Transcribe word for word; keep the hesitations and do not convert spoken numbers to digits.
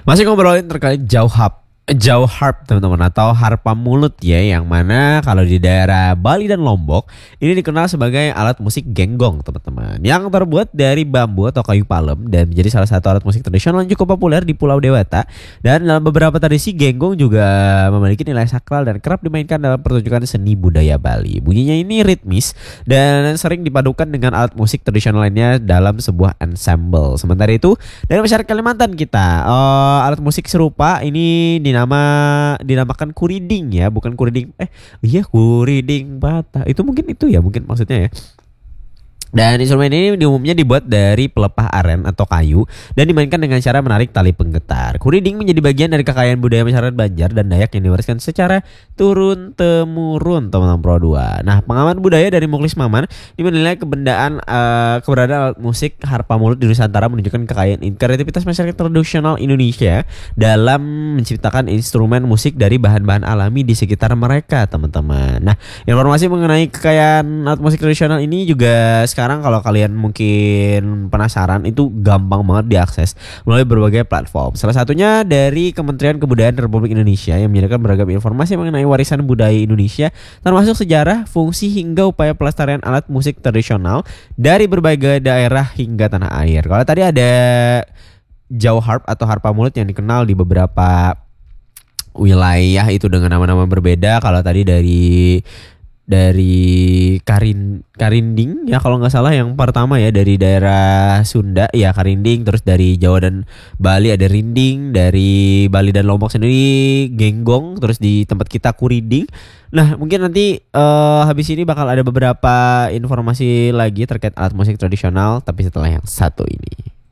Masih ngobrolin terkait jauh harp, jauh harp teman-teman atau harpa mulut ya, yang mana kalau di daerah Bali dan Lombok ini dikenal sebagai alat musik genggong teman-teman, yang terbuat dari bambu atau kayu palem dan menjadi salah satu alat musik tradisional yang cukup populer di Pulau Dewata. Dan dalam beberapa tradisi, genggong juga memiliki nilai sakral dan kerap dimainkan dalam pertunjukan seni budaya Bali. Bunyinya ini ritmis dan sering dipadukan dengan alat musik tradisional lainnya dalam sebuah ensemble. Sementara itu, dari masyarakat Kalimantan kita, uh, alat musik serupa ini dinama dinamakan kuriding ya, bukan kuriding eh iya kuriding Batak. Itu mungkin itu ya, mungkin maksudnya ya. Dan instrumen ini umumnya dibuat dari pelepah aren atau kayu dan dimainkan dengan cara menarik tali penggetar. Kuriding menjadi bagian dari kekayaan budaya masyarakat Banjar dan Dayak yang diwariskan secara turun-temurun teman-teman Pro dua. Nah, pengamat budaya dari Muklis Maman ini menilai kebendaan uh, keberadaan alat musik harpa mulut di Nusantara menunjukkan kekayaan kreativitas masyarakat tradisional Indonesia dalam menciptakan instrumen musik dari bahan-bahan alami di sekitar mereka, teman-teman. Nah, informasi mengenai kekayaan alat musik tradisional ini juga sekarang kalau kalian mungkin penasaran, itu gampang banget diakses melalui berbagai platform. Salah satunya dari Kementerian Kebudayaan Republik Indonesia yang menyediakan beragam informasi mengenai warisan budaya Indonesia, termasuk sejarah, fungsi hingga upaya pelestarian alat musik tradisional dari berbagai daerah hingga tanah air. Kalau tadi ada jauh harp atau harpa mulut yang dikenal di beberapa wilayah itu dengan nama-nama berbeda. Kalau tadi dari dari Karin Karinding ya kalau nggak salah yang pertama ya, dari daerah Sunda ya Karinding, terus dari Jawa dan Bali ada rinding, dari Bali dan Lombok sendiri genggong, terus di tempat kita kuriding. Nah, mungkin nanti uh, habis ini bakal ada beberapa informasi lagi terkait alat musik tradisional, tapi setelah yang satu ini.